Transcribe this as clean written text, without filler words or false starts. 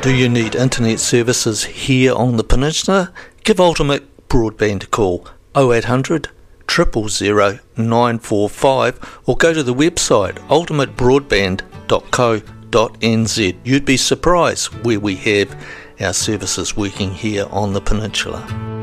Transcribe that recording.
Do you need internet services here on the peninsula? Give Ultimate Broadband a call, 0800 000 945, or go to the website ultimatebroadband.co.nz. You'd be surprised where we have our services working here on the peninsula.